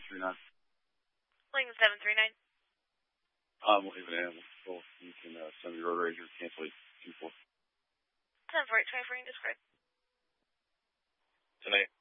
739. Lane 739. We'll leave an animal. Well, you can send me Road Ranger, cancel 824. 10-4, 24, discard. Tonight.